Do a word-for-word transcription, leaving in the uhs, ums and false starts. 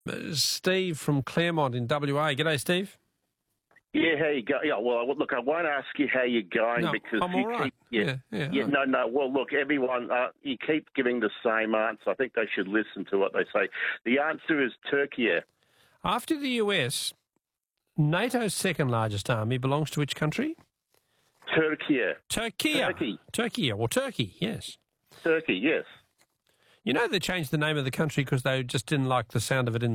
Uh, Steve from Claremont in W A. G'day, Steve. Yeah, how you go? Yeah, well, look, I won't ask you how you're going No, because I'm you all right. keep, yeah, Yeah, yeah, yeah, I- no, no. Well, look, everyone, uh, you keep giving the same answer. I think they should listen to what they say. The answer is Turkey. After the U S, NATO's second largest army belongs to which country? Turkey. Turkey. Turkey. Turkey, or Turkey, yes. Turkey, yes. You know they changed the name of the country because they just didn't like the sound of it in